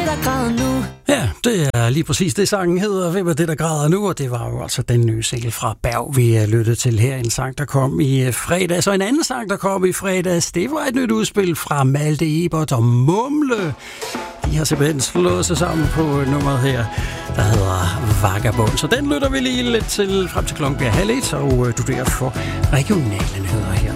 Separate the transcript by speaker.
Speaker 1: der græder nu?
Speaker 2: Ja, det er lige præcis det, sangen hedder. Hvem er det, der græder nu? Og det var jo altså den nye single fra Berg, vi lyttede til her. En sang, der kom i fredags. Og en anden sang, der kom i fredags, det var et nyt udspil fra Malte Ebert og Mumle. De har simpelthen slået sig sammen på nummeret her, der hedder Vagabond. Så den lytter vi lige lidt til frem til klokken bliver 12:30, og du der for regionale nyheder her.